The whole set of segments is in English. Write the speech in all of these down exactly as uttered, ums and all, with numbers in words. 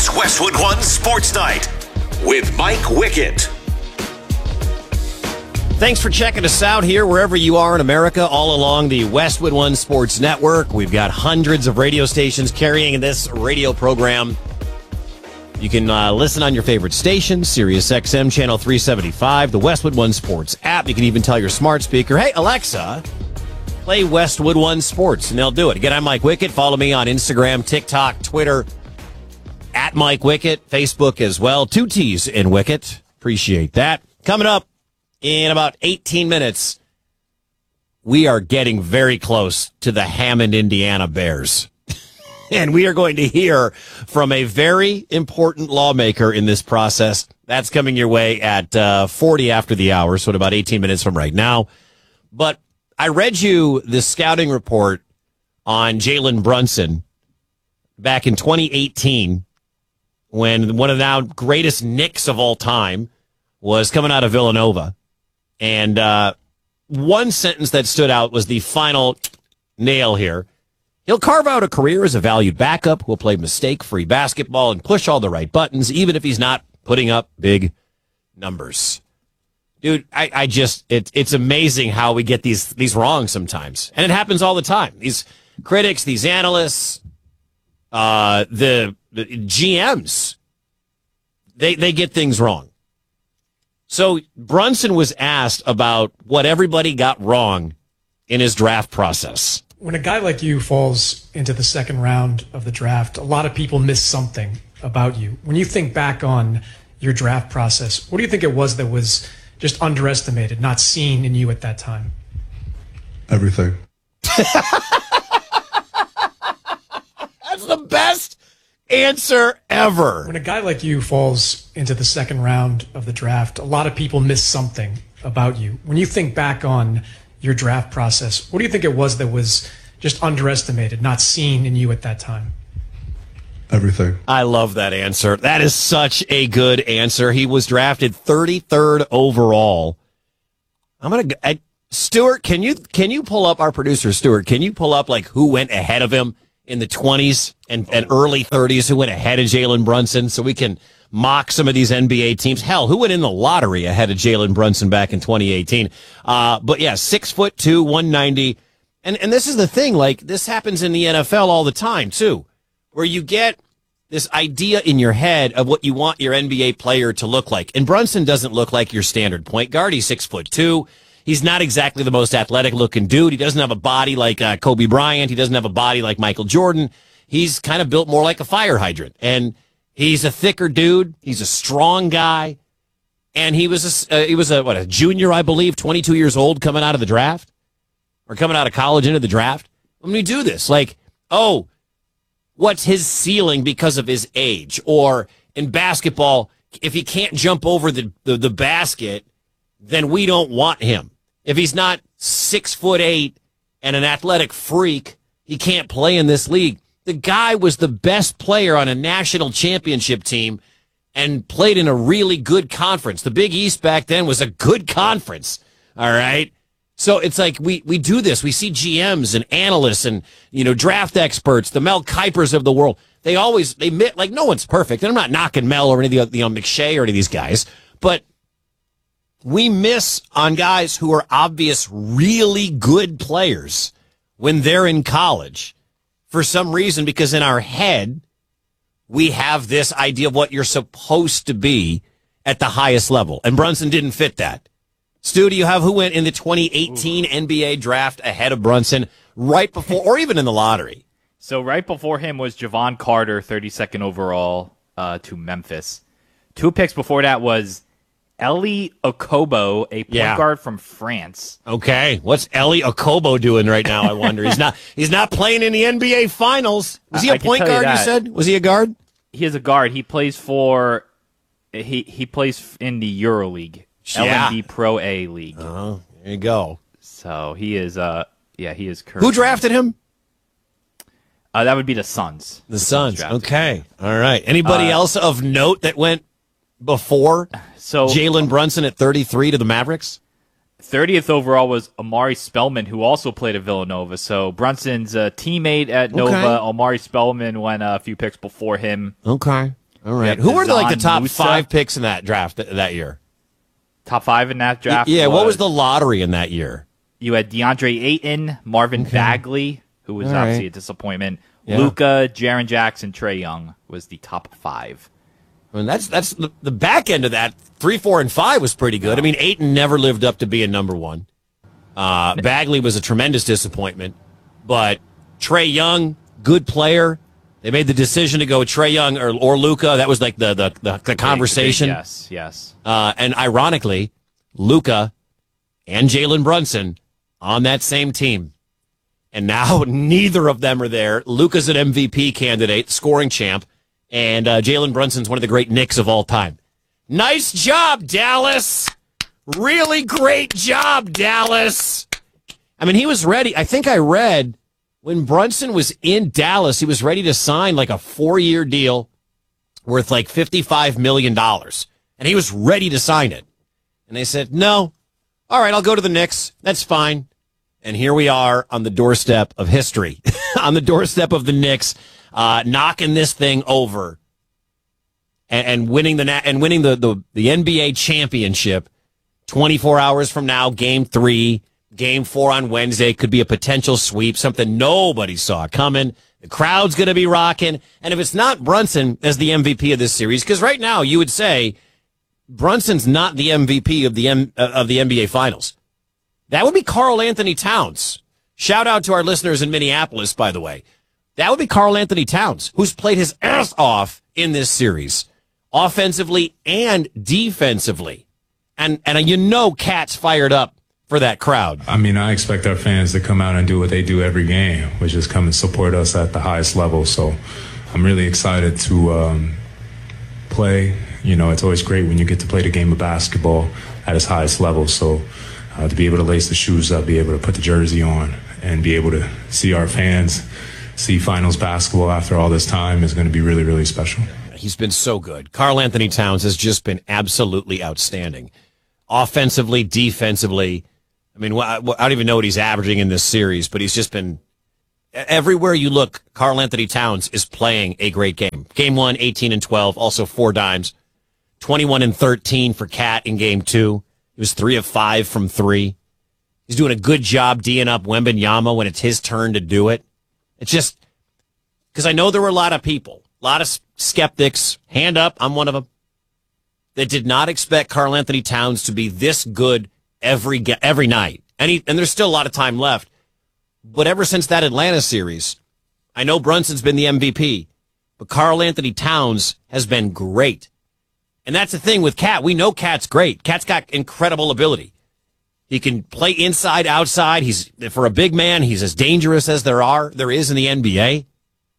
It's Westwood One Sports Night with Mike Wickett. Thanks for checking us out here wherever you are in America, all along the Westwood One Sports Network. We've got hundreds of radio stations carrying this radio program. You can uh, listen on your favorite station, Sirius X M Channel three seventy-five, the Westwood One Sports app. You can even tell your smart speaker, hey, Alexa, play Westwood One Sports, and they'll do it. Again, I'm Mike Wickett. Follow me on Instagram, TikTok, Twitter, at Mike Wickett, Facebook as well. Two T's in Wickett. Appreciate that. Coming up in about eighteen minutes, we are getting very close to the Hammond, Indiana Bears. And we are going to hear from a very important lawmaker in this process. That's coming your way at uh, forty after the hour, so in about eighteen minutes from right now. But I read you the scouting report on Jalen Brunson back in twenty eighteen when one of the now greatest Knicks of all time was coming out of Villanova. And uh, one sentence that stood out was the final nail here. He'll carve out a career as a valued backup who will play mistake-free basketball and push all the right buttons, even if he's not putting up big numbers. Dude, I, I just, it, it's amazing how we get these, these wrong sometimes. And it happens all the time. These critics, these analysts, uh, the, the G Ms, they, they get things wrong. So Brunson was asked about what everybody got wrong in his draft process. When a guy like you falls into the second round of the draft, a lot of people miss something about you. When you think back on your draft process, what do you think it was that was just underestimated, not seen in you at that time? Everything. That's the best answer ever. When a guy like you falls into the second round of the draft, a lot of people miss something about you. When you think back on your draft process, what do you think it was that was just underestimated, not seen in you at that time? Everything. I love that answer. That is such a good answer. He was drafted thirty-third overall. I'm gonna I, Stuart. Can you can you pull up our producer Stuart? Can you pull up like who went ahead of him in the twenties and, and early thirties? Who went ahead of Jalen Brunson so we can mock some of these N B A teams? Hell, who went in the lottery ahead of Jalen Brunson back in twenty eighteen? Uh, but yeah, six foot two, one ninety. And, and this is the thing, like this happens in the N F L all the time too, where you get this idea in your head of what you want your N B A player to look like. And Brunson doesn't look like your standard point guard. He's six foot two. He's not exactly the most athletic looking dude. He doesn't have a body like uh, Kobe Bryant. He doesn't have a body like Michael Jordan. He's kind of built more like a fire hydrant. And he's a thicker dude. He's a strong guy. And he was a, uh, he was a, what, a junior, I believe, twenty-two years old coming out of the draft or coming out of college into the draft. When we do this, like, oh, what's his ceiling because of his age? Or in basketball, if he can't jump over the, the, the basket, then we don't want him. If he's not six foot eight and an athletic freak, he can't play in this league. The guy was the best player on a national championship team and played in a really good conference. The Big East back then was a good conference. All right. So it's like we, we do this. We see G Ms and analysts and, you know, draft experts, the Mel Kipers of the world. They always, they admit, like, no one's perfect. And I'm not knocking Mel or any of the, you know, McShay or any of these guys, but we miss on guys who are obvious, really good players when they're in college for some reason, because in our head, we have this idea of what you're supposed to be at the highest level. And Brunson didn't fit that. Stu, do you have who went in the twenty eighteen Ooh. N B A draft ahead of Brunson right before, or even in the lottery? So right before him was Javon Carter, thirty-second overall uh, to Memphis. Two picks before that was Eli Okobo, a point yeah. guard from France. Okay, what's Eli Okobo doing right now? I wonder. He's not. He's not playing in the N B A Finals. Was he a I point guard? You, you said. Was he a guard? He is a guard. He plays for. He he plays in the EuroLeague, yeah. L N B Pro A League. Oh, there you go. So he is. Uh, yeah, he is. Currently. Who drafted him? Uh, that would be the Suns. The, the Suns. Suns okay. All right. Anybody uh, else of note that went before so Jalen Brunson at thirty-three to the Mavericks? thirtieth overall was Omari Spellman, who also played at Villanova. So Brunson's uh, teammate at Nova, okay. Omari Spellman, went uh, a few picks before him. Okay. All right. Who were the, like the top Musa. five picks in that draft th- that year? Top five in that draft? Yeah, was, what was the lottery in that year? You had DeAndre Ayton, Marvin okay. Bagley, who was All obviously right. a disappointment. Yeah. Luka, Jaren Jackson, Trae Young was the top five. I mean, that's that's the, the back end of that. Three, four, and five was pretty good. I mean, Ayton never lived up to being number one. Uh, Bagley was a tremendous disappointment. But Trae Young, good player. They made the decision to go with Trae Young or, or Luka. That was like the the, the, the conversation. Big, big, yes, yes. Uh, and ironically, Luka and Jalen Brunson on that same team. And now neither of them are there. Luka's an M V P candidate, scoring champ, and uh, Jalen Brunson's one of the great Knicks of all time. Nice job, Dallas. Really great job, Dallas. I mean, he was ready. I think I read when Brunson was in Dallas, he was ready to sign like a four-year deal worth like fifty-five million dollars. And he was ready to sign it. And they said, no. All right, I'll go to the Knicks. That's fine. And here we are on the doorstep of history, on the doorstep of the Knicks, uh, knocking this thing over and, and winning the and winning the, the, the N B A championship. twenty-four hours from now, game three, game four on Wednesday could be a potential sweep, something nobody saw coming. The crowd's going to be rocking. And if it's not Brunson as the M V P of this series, because right now you would say Brunson's not the M V P of the M, uh, of the N B A Finals. That would be Karl Anthony Towns. Shout out to our listeners in Minneapolis, by the way. That would be Karl Anthony Towns, who's played his ass off in this series, offensively and defensively. And and you know Cat's fired up for that crowd. I mean, I expect our fans to come out and do what they do every game, which is come and support us at the highest level. So I'm really excited to um, play. You know, it's always great when you get to play the game of basketball at its highest level. So Uh, to be able to lace the shoes up, be able to put the jersey on, and be able to see our fans see finals basketball after all this time is going to be really, really special. He's been so good. Karl Anthony Towns has just been absolutely outstanding. Offensively, defensively. I mean, I don't even know what he's averaging in this series, but he's just been everywhere you look. Karl Anthony Towns is playing a great game. Game one, eighteen and twelve, also four dimes. twenty-one and thirteen for Cat in game two. He was three of five from three. He's doing a good job D'ing up Wembanyama when it's his turn to do it. It's just because I know there were a lot of people, a lot of skeptics, hand up, I'm one of them, that did not expect Karl Anthony Towns to be this good every every night. And, he, and there's still a lot of time left. But ever since that Atlanta series, I know Brunson's been the M V P, but Karl Anthony Towns has been great. And that's the thing with Cat. We know Cat's great. Cat's got incredible ability. He can play inside, outside. He's, for a big man, he's as dangerous as there are, there is in the N B A.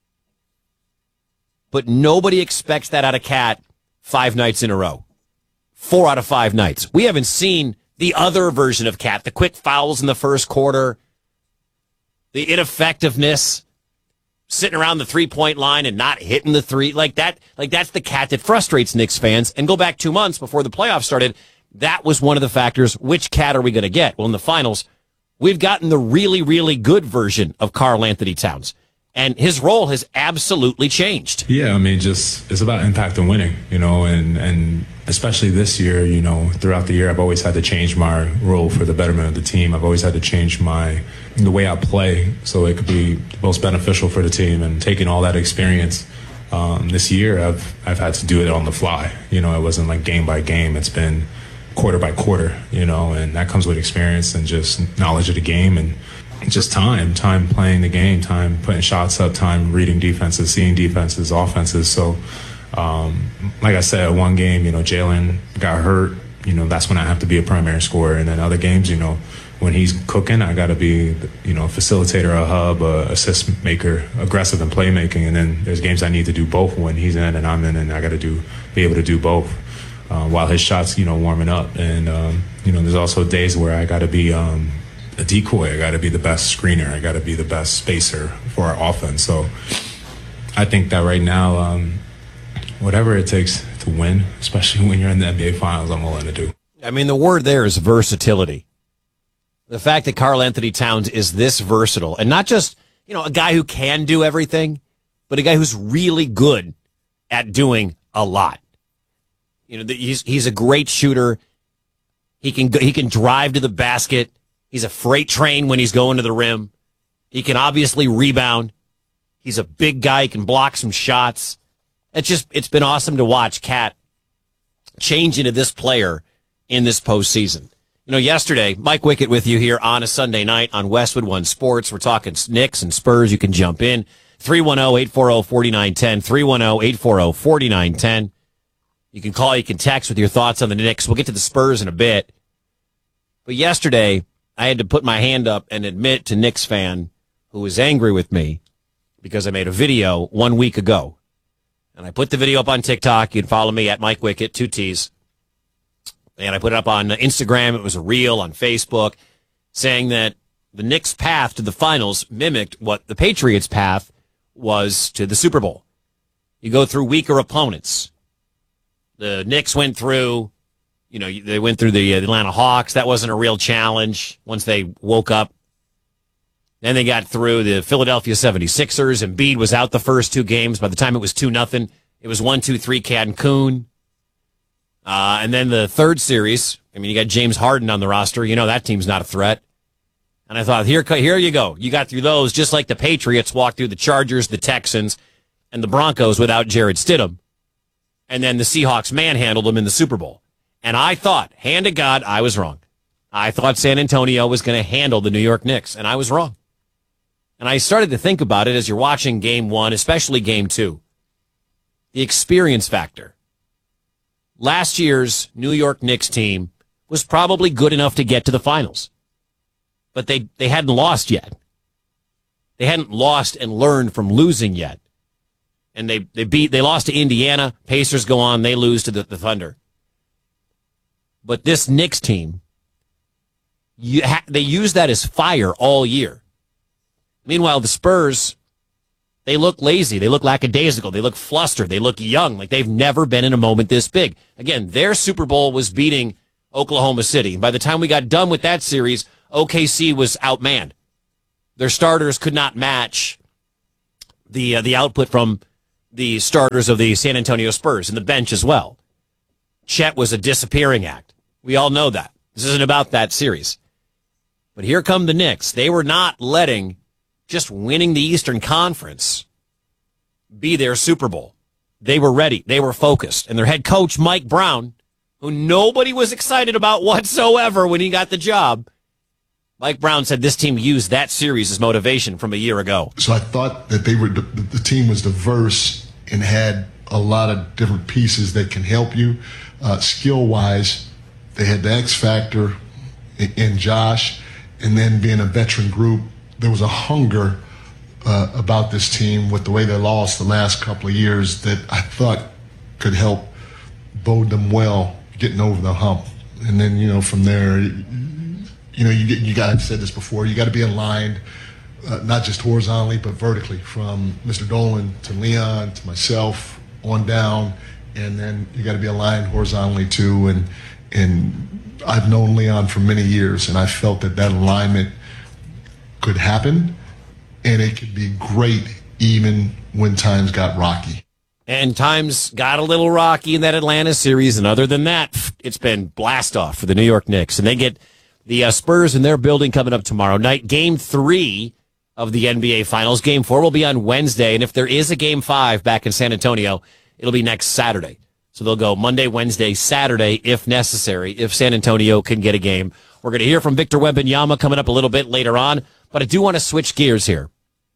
But nobody expects that out of Cat five nights in a row. Four out of five nights. We haven't seen the other version of Cat, the quick fouls in the first quarter, the ineffectiveness, sitting around the three-point line and not hitting the three. Like that, like that's the Cat that frustrates Knicks fans. And go back two months before the playoffs started, that was one of the factors. Which Cat are we going to get? Well, in the finals, we've gotten the really, really good version of Karl Anthony Towns. And his role has absolutely changed. Yeah, I mean, just it's about impact and winning, you know, and, and especially this year, you know, throughout the year, I've always had to change my role for the betterment of the team. I've always had to change my the way I play so it could be most beneficial for the team. And taking all that experience um, this year, I've I've had to do it on the fly. You know, it wasn't like game by game. It's been quarter by quarter, you know, and that comes with experience and just knowledge of the game and just time, time playing the game, time putting shots up, time reading defenses, seeing defenses, offenses. So, um, like I said, one game, you know, Jalen got hurt. You know, that's when I have to be a primary scorer. And then other games, you know, when he's cooking, I got to be, you know, a facilitator, a hub, a assist maker, aggressive in playmaking. And then there's games I need to do both when he's in and I'm in, and I got to do be able to do both uh, while his shots, you know, warming up. And um, you know, there's also days where I got to be um, a decoy. I got to be the best screener. I got to be the best spacer for our offense. So I think that right now, um, whatever it takes to win, especially when you're in the N B A Finals, I'm willing to do. I mean, the word there is versatility. The fact that Karl Anthony Towns is this versatile, and not just, you know, a guy who can do everything, but a guy who's really good at doing a lot. You know, he's he's a great shooter. He can go, he can drive to the basket. He's a freight train when he's going to the rim. He can obviously rebound. He's a big guy. He can block some shots. It's just it's been awesome to watch Cat change into this player in this postseason. You know, yesterday, Mike Wickett with you here on a Sunday night on Westwood One Sports. We're talking Knicks and Spurs. You can jump in. three one zero, eight four zero, four nine one zero. three one zero, eight four zero, four nine one zero. You can call, you can text with your thoughts on the Knicks. We'll get to the Spurs in a bit. But yesterday, I had to put my hand up and admit to Knicks fan who was angry with me because I made a video one week ago. And I put the video up on TikTok. You can follow me at Mike Wickett, two T's. And I put it up on Instagram. It was a reel on Facebook saying that the Knicks' path to the finals mimicked what the Patriots' path was to the Super Bowl. You go through weaker opponents. The Knicks went through, you know, they went through the Atlanta Hawks. That wasn't a real challenge once they woke up. Then they got through the Philadelphia seventy-sixers. Embiid was out the first two games. By the time it was two nothing, it was one two three Cancun. Uh, and then the third series, I mean, you got James Harden on the roster. You know that team's not a threat. And I thought, here, here you go. You got through those just like the Patriots walked through the Chargers, the Texans, and the Broncos without Jared Stidham. And then the Seahawks manhandled them in the Super Bowl. And I thought, hand to God, I was wrong. I thought San Antonio was going to handle the New York Knicks, and I was wrong. And I started to think about it as you're watching game one, especially game two. The experience factor. Last year's New York Knicks team was probably good enough to get to the finals. But they, they hadn't lost yet. They hadn't lost and learned from losing yet. And they, they beat, they lost to Indiana. Pacers go on, they lose to the, the Thunder. But this Knicks team, you ha- they use that as fire all year. Meanwhile, the Spurs, they look lazy. They look lackadaisical. They look flustered. They look young, like they've never been in a moment this big. Again, their Super Bowl was beating Oklahoma City. By the time we got done with that series, O K C was outmanned. Their starters could not match the uh, the output from the starters of the San Antonio Spurs and the bench as well. Chet was a disappearing act. We all know that. This isn't about that series. But here come the Knicks. They were not letting just winning the Eastern Conference be their Super Bowl. They were ready. They were focused. And their head coach, Mike Brown, who nobody was excited about whatsoever when he got the job, Mike Brown said this team used that series as motivation from a year ago. So I thought that they were the team was diverse and had a lot of different pieces that can help you. Uh, skill-wise, they had the X factor in, in Josh, and then being a veteran group, there was a hunger uh, about this team with the way they lost the last couple of years that I thought could help bode them well getting over the hump. And then, you know, from there, you know, you get, you got, I've said this before, you got to be aligned, uh, not just horizontally, but vertically, from Mister Dolan to Leon to myself on down. And then you got to be aligned horizontally too. And, and I've known Leon for many years, and I felt that that alignment could happen, and it could be great even when times got rocky. And times got a little rocky in that Atlanta series, and other than that, it's been blast off for the New York Knicks. And they get the uh, Spurs in their building coming up tomorrow night. Game three of the N B A Finals. Game four will be on Wednesday, and if there is a game five back in San Antonio, it'll be next Saturday. So they'll go Monday, Wednesday, Saturday, if necessary, if San Antonio can get a game. We're going to hear from Victor Wembanyama coming up a little bit later on. But I do want to switch gears here.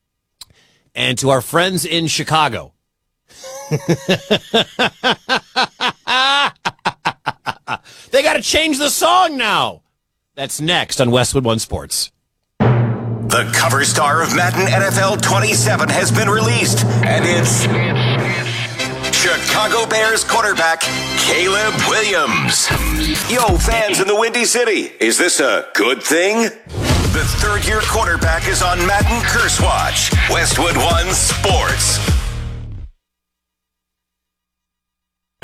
And to our friends in Chicago. They got to change the song now. That's next on Westwood One Sports. The cover star of Madden N F L twenty-seven has been released, and it's Chicago Bears quarterback Caleb Williams. Yo, fans in the Windy City, is this a good thing? The third-year quarterback is on Madden Curse Watch. Westwood One Sports.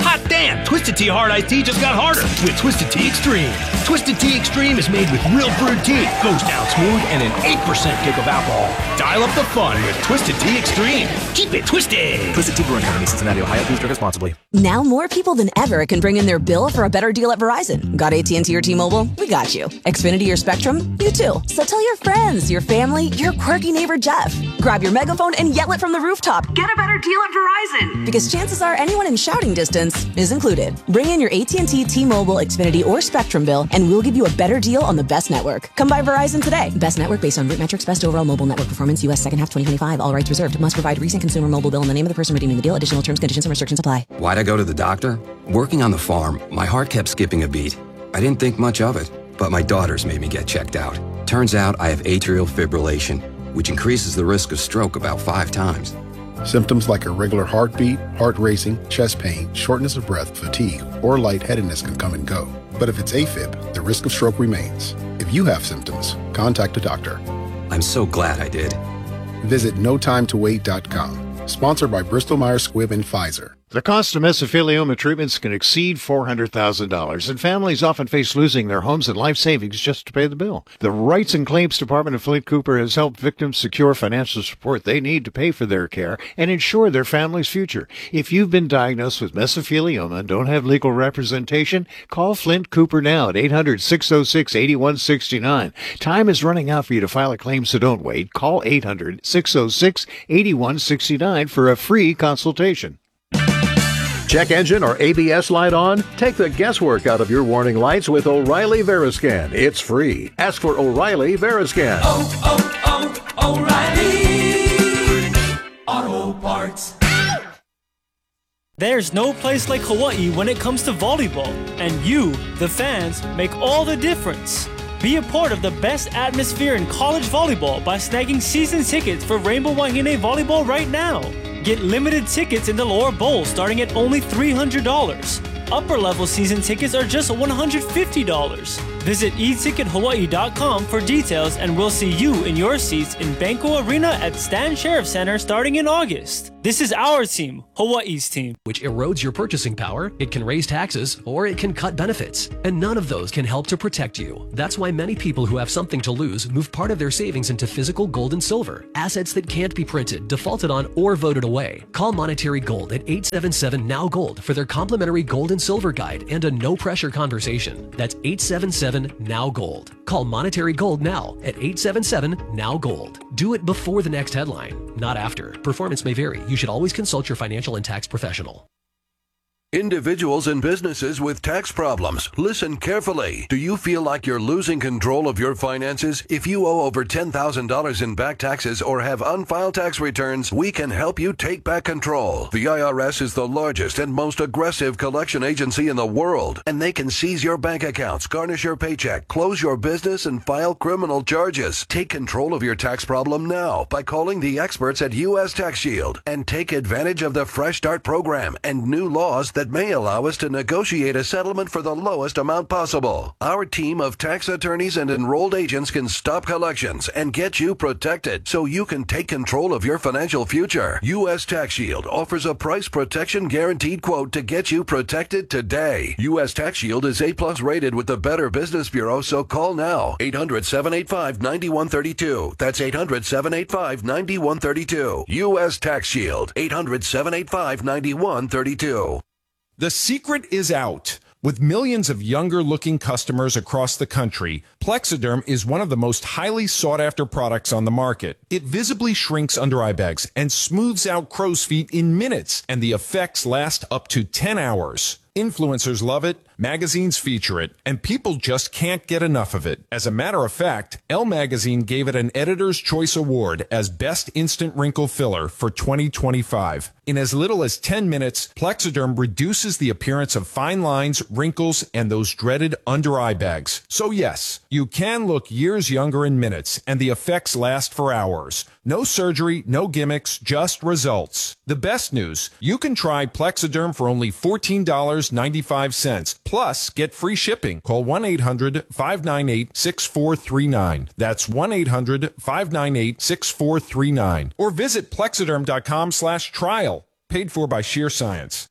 Hot damn! Twisted Tea Hard Iced Tea just got harder with Twisted Tea Extreme. Twisted Tea Extreme is made with real brewed tea, goes down smooth, and an eight percent kick of alcohol. Dial up the fun with Twisted Tea Extreme. Keep it twisted. Twisted Tea Brewing Company, Cincinnati, Ohio. Please drink responsibly. Now more people than ever can bring in their bill for a better deal at Verizon. Got A T and T or T-Mobile? We got you. Xfinity or Spectrum? You too. So tell your friends, your family, your quirky neighbor Jeff. Grab your megaphone and yell it from the rooftop. Get a better deal at Verizon. Because chances are anyone in shouting distance is included. Bring in your A T and T, T-Mobile, Xfinity, or Spectrum bill, and we'll give you a better deal on the best network. Come by Verizon today. Best network based on root metrics, best overall mobile network performance, U S second half twenty twenty-five. All rights reserved. Must provide recent consumer mobile bill and the name of the person redeeming the deal. Additional terms, conditions, and restrictions apply. Why'd I go to the doctor? Working on the farm, my heart kept skipping a beat. I didn't think much of it, but my daughters made me get checked out. Turns out I have atrial fibrillation, which increases the risk of stroke about five times. Symptoms like irregular heartbeat, heart racing, chest pain, shortness of breath, fatigue, or lightheadedness can come and go. But if it's AFib, the risk of stroke remains. If you have symptoms, contact a doctor. I'm so glad I did. Visit no time to wait dot com. Sponsored by Bristol Myers Squibb and Pfizer. The cost of mesothelioma treatments can exceed four hundred thousand dollars, and families often face losing their homes and life savings just to pay the bill. The Rights and Claims Department of Flint Cooper has helped victims secure financial support they need to pay for their care and ensure their family's future. If you've been diagnosed with mesothelioma and don't have legal representation, call Flint Cooper now at eight hundred, six oh six, eight one six nine. Time is running out for you to file a claim, so don't wait. Call eight hundred, six oh six, eight one six nine for a free consultation. Check engine or A B S light on? Take the guesswork out of your warning lights with O'Reilly Veriscan. It's free. Ask for O'Reilly Veriscan. Oh, oh, oh, O'Reilly Auto Parts. There's no place like Hawaii when it comes to volleyball, and you, the fans, make all the difference. Be a part of the best atmosphere in college volleyball by snagging season tickets for Rainbow Wahine Volleyball right now. Get limited tickets in the lower bowl starting at only three hundred dollars. Upper level season tickets are just one hundred fifty dollars. Visit e ticket hawaii dot com for details, and we'll see you in your seats in Banco Arena at Stan Sheriff Center starting in August. This is our team, Hawaii's team. Which erodes your purchasing power, it can raise taxes, or it can cut benefits. And none of those can help to protect you. That's why many people who have something to lose move part of their savings into physical gold and silver. Assets that can't be printed, defaulted on, or voted away. Call Monetary Gold at eight seven seven N O W Gold for their complimentary gold and silver guide and a no-pressure conversation. That's eight seven seven N O W Gold. Call Monetary Gold now at eight seven seven N O W Gold. Do it before the next headline, not after. Performance may vary. You should always consult your financial and tax professional. Individuals and businesses with tax problems, listen carefully. Do you feel like you're losing control of your finances? If you owe over ten thousand dollars in back taxes or have unfiled tax returns, we can help you take back control. The I R S is the largest and most aggressive collection agency in the world, and they can seize your bank accounts, garnish your paycheck, close your business, and file criminal charges. Take control of your tax problem now by calling the experts at U S Tax Shield and take advantage of the Fresh Start program and new laws that that may allow us to negotiate a settlement for the lowest amount possible. Our team of tax attorneys and enrolled agents can stop collections and get you protected so you can take control of your financial future. U S Tax Shield offers a price protection guaranteed quote to get you protected today. U S Tax Shield is A plus rated with the Better Business Bureau, so call now. eight hundred, seven eight five, nine one three two. That's eight hundred, seven eight five, nine one three two. U S Tax Shield. eight hundred, seven eight five, nine one three two. The secret is out. With millions of younger-looking customers across the country, Plexiderm is one of the most highly sought-after products on the market. It visibly shrinks under-eye bags and smooths out crow's feet in minutes, and the effects last up to ten hours. Influencers love it, magazines feature it, and people just can't get enough of it. As a matter of fact, Elle Magazine gave it an Editor's Choice Award as Best Instant Wrinkle Filler for twenty twenty-five. In as little as ten minutes, Plexiderm reduces the appearance of fine lines, wrinkles, and those dreaded under-eye bags. So yes, you can look years younger in minutes, and the effects last for hours. No surgery, no gimmicks, just results. The best news, you can try Plexiderm for only fourteen dollars and ninety-five cents. Plus, get free shipping. Call one eight hundred, five nine eight, six four three nine. That's one eight hundred, five nine eight, six four three nine. Or visit Plexiderm dot com slash trial. Paid for by Sheer Science.